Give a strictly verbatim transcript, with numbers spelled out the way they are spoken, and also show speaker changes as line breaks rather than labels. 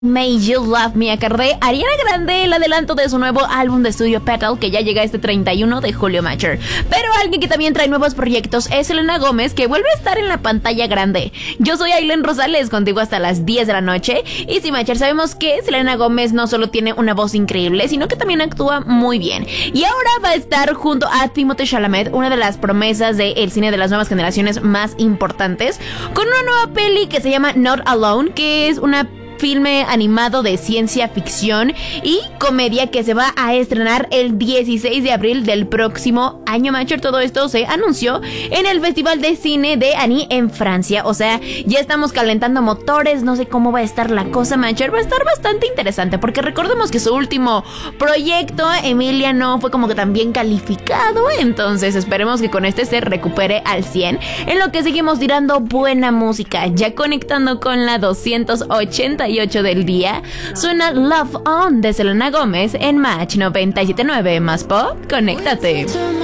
May You Love Me a cargo de Ariana Grande, el adelanto de su nuevo álbum de estudio Petal, que ya llega este treinta y uno de julio, Matcher. Pero alguien que también trae nuevos proyectos es Selena Gómez, que vuelve a estar en la pantalla grande. Yo soy Aileen Rosales, contigo hasta las diez de la noche. Y sí, Matcher, sabemos que Selena Gómez no solo tiene una voz increíble, sino que también actúa muy bien. Y ahora va a estar junto a Timothée Chalamet, una de las promesas del cine de las nuevas generaciones más importantes, con una nueva peli que se llama Not Alone, que es una filme animado de ciencia ficción y comedia que se va a estrenar el dieciséis de abril del próximo año, Matcher. Todo esto se anunció en el Festival de Cine de Annie en Francia. O sea, ya estamos calentando motores. No sé cómo va a estar la cosa, Matcher. Va a estar bastante interesante porque recordemos que su último proyecto, Emilia, no fue como que tan bien calificado. Entonces esperemos que con este se recupere al cien. En lo que seguimos tirando buena música, ya conectando con la doscientos ochenta y ocho del día, suena Love On de Selena Gómez en Match noventa y siete punto nueve más pop. Conéctate.